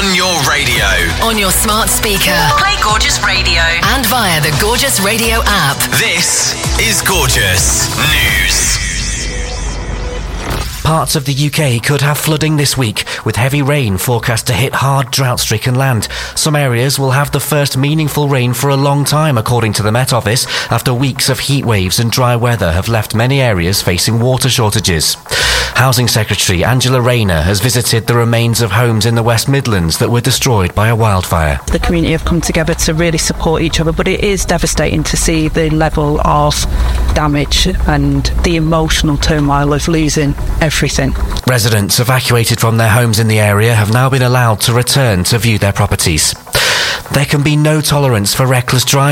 On your radio. On your smart speaker. Play Gorgeous Radio. And via the Gorgeous Radio app. This is Gorgeous News. Parts of the UK could have flooding this week, with heavy rain forecast to hit hard drought-stricken land. Some areas will have the first meaningful rain for a long time, according to the Met Office, after weeks of heat waves and dry weather have left many areas facing water shortages. Housing Secretary Angela Rayner has visited the remains of homes in the West Midlands that were destroyed by a wildfire. The community have come together to really support each other, but it is devastating to see the level of damage and the emotional turmoil of losing everything. Residents evacuated from their homes in the area have now been allowed to return to view their properties. There can be no tolerance for reckless driving.